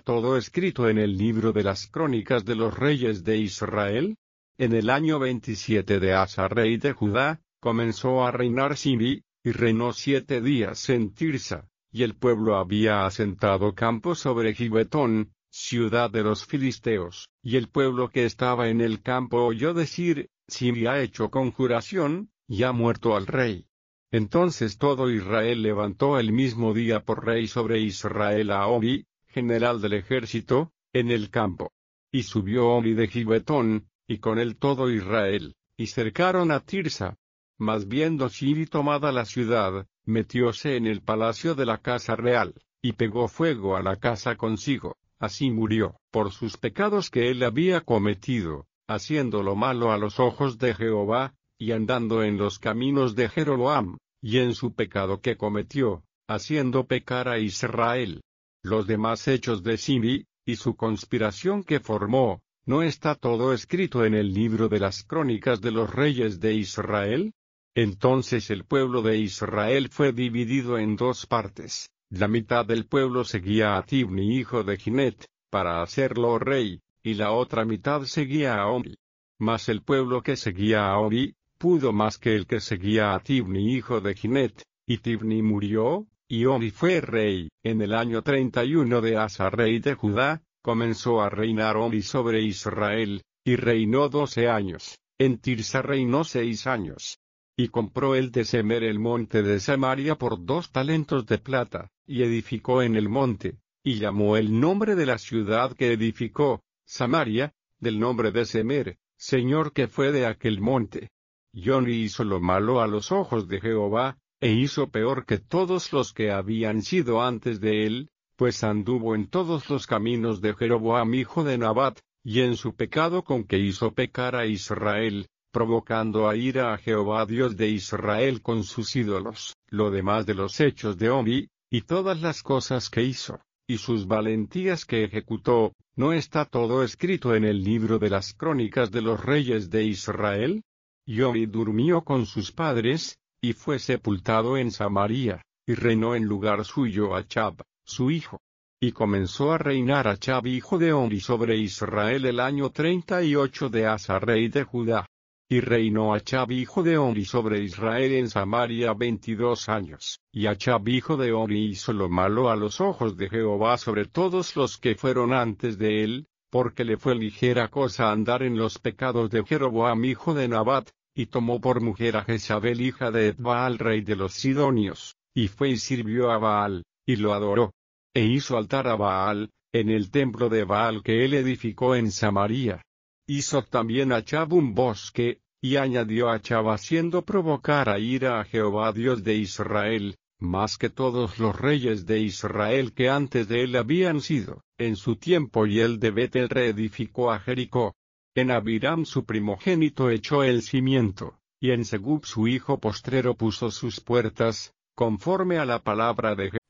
todo escrito en el libro de las crónicas de los reyes de Israel? En el año 27 de Asa rey de Judá, comenzó a reinar Zimri, y reinó 7 días en Tirsa, y el pueblo había asentado campo sobre Gibetón, ciudad de los filisteos, y el pueblo que estaba en el campo oyó decir, Zimri ha hecho conjuración, y ha muerto al rey. Entonces todo Israel levantó el mismo día por rey sobre Israel a Omri, general del ejército, en el campo. Y subió Omri de Gibetón, y con él todo Israel, y cercaron a Tirsa. Mas viendo Zimri tomada la ciudad, metióse en el palacio de la casa real, y pegó fuego a la casa consigo, así murió, por sus pecados que él había cometido, haciendo lo malo a los ojos de Jehová, y andando en los caminos de Jeroboam, y en su pecado que cometió, haciendo pecar a Israel. Los demás hechos de Zimri, y su conspiración que formó, ¿no está todo escrito en el libro de las crónicas de los reyes de Israel? Entonces el pueblo de Israel fue dividido en 2 partes. La mitad del pueblo seguía a Tibni hijo de Ginet, para hacerlo rey, y la otra mitad seguía a Omri. Mas el pueblo que seguía a Omri, pudo más que el que seguía a Tibni hijo de Ginet, y Tibni murió, y Omri fue rey. En el año 31 de Asa rey de Judá, comenzó a reinar Omri sobre Israel, y reinó 12 años, en Tirsa reinó 6 años. Y compró él de Semer el monte de Samaria por 2 talentos de plata, y edificó en el monte, y llamó el nombre de la ciudad que edificó, Samaria, del nombre de Semer, señor que fue de aquel monte. Y Omri hizo lo malo a los ojos de Jehová, e hizo peor que todos los que habían sido antes de él, pues anduvo en todos los caminos de Jeroboam hijo de Nabat, y en su pecado con que hizo pecar a Israel, provocando a ira a Jehová Dios de Israel con sus ídolos. Lo demás de los hechos de Omri, y todas las cosas que hizo, y sus valentías que ejecutó, ¿no está todo escrito en el libro de las crónicas de los reyes de Israel? Y Omri durmió con sus padres, y fue sepultado en Samaria, y reinó en lugar suyo Achb, su hijo. Y comenzó a reinar Achb hijo de Omri sobre Israel el año 38 de Asa rey de Judá. Y reinó Achb hijo de Omri sobre Israel en Samaria 22 años. Y Achb hijo de Omri hizo lo malo a los ojos de Jehová sobre todos los que fueron antes de él, porque le fue ligera cosa andar en los pecados de Jeroboam hijo de Nabat, y tomó por mujer a Jezabel hija de Etbaal rey de los Sidonios, y fue y sirvió a Baal, y lo adoró. E hizo altar a Baal, en el templo de Baal que él edificó en Samaria. Hizo también Achb un bosque, y añadió Achb haciendo provocar a ira a Jehová Dios de Israel, más que todos los reyes de Israel que antes de él habían sido, en su tiempo, y él de Betel reedificó a Jericó. En Abiram su primogénito echó el cimiento, y en Segub su hijo postrero puso sus puertas, conforme a la palabra de